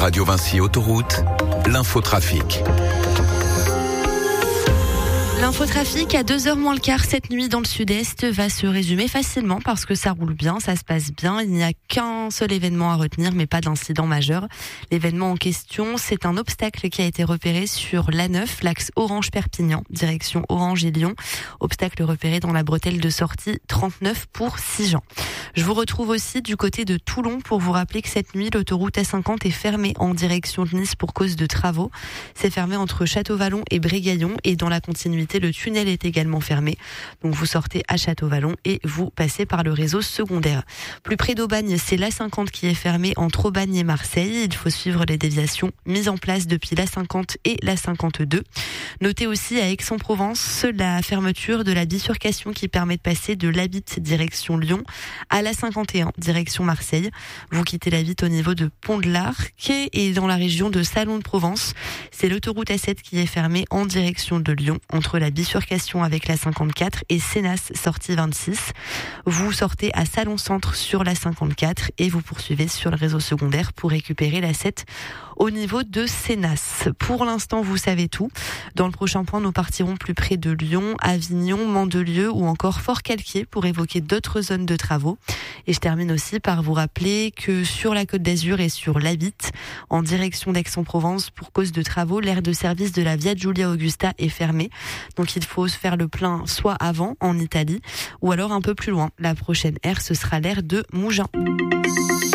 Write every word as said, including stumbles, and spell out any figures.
Radio Vinci Autoroute, l'infotrafic. L'infotrafic à deux heures moins le quart cette nuit dans le sud-est va se résumer facilement parce que ça roule bien, ça se passe bien. Il n'y a qu'un seul événement à retenir mais pas d'incident majeur. L'événement en question, c'est un obstacle qui a été repéré sur l'A neuf, l'axe Orange-Perpignan, direction Orange et Lyon. Obstacle repéré dans la bretelle de sortie trente-neuf pour Sigean. Je vous retrouve aussi du côté de Toulon pour vous rappeler que cette nuit, l'autoroute A cinquante est fermée en direction de Nice pour cause de travaux. C'est fermé entre Château-Vallon et Brégaillon et dans la continuité, le tunnel est également fermé. Donc vous sortez à Château-Vallon et vous passez par le réseau secondaire. Plus près d'Aubagne, c'est l'A cinquante qui est fermée entre Aubagne et Marseille. Il faut suivre les déviations mises en place depuis l'A cinquante et l'A cinquante-deux. Notez aussi à Aix-en-Provence la fermeture de la bifurcation qui permet de passer de l'Abitte direction Lyon à l'A cinquante et un direction Marseille. Vous quittez l'Abitte au niveau de Pont-de-l'Arc et dans la région de Salon de Provence. C'est l'autoroute A sept qui est fermée en direction de Lyon entre la bifurcation avec l'A cinquante-quatre et Sénas sortie vingt-six. Vous sortez à Salon Centre sur l'A cinquante-quatre et vous poursuivez sur le réseau secondaire pour récupérer l'A sept au niveau de Sénas. Pour l'instant, vous savez tout. Dans le prochain point, nous partirons plus près de Lyon, Avignon, Mandelieu ou encore Fort-Calquier pour évoquer d'autres zones de travaux. Et je termine aussi par vous rappeler que sur la Côte d'Azur et sur l'Abitte, en direction d'Aix-en-Provence, pour cause de travaux, l'aire de service de la Via Giulia Augusta est fermée. Donc il faut se faire le plein soit avant, en Italie, ou alors un peu plus loin. La prochaine aire, ce sera l'aire de Mougins.